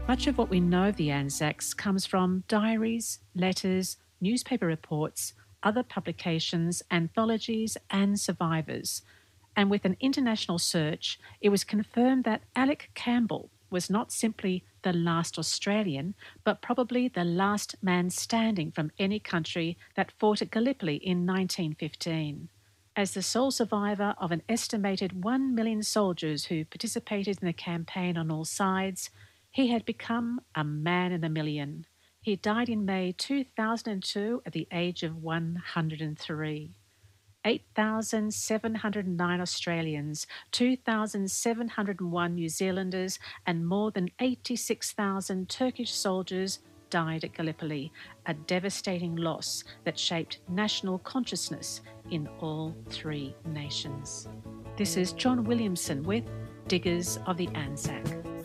Much of what we know of the Anzacs comes from diaries, letters, newspaper reports, other publications, anthologies, and survivors. And with an international search, it was confirmed that Alec Campbell was not simply the last Australian, but probably the last man standing from any country that fought at Gallipoli in 1915. As the sole survivor of an estimated 1 million soldiers who participated in the campaign on all sides, he had become a man in a million. He died in May 2002 at the age of 103. 8,709 Australians, 2,701 New Zealanders, and more than 86,000 Turkish soldiers died at Gallipoli, a devastating loss that shaped national consciousness in all three nations. This is John Williamson with Diggers of the Anzac.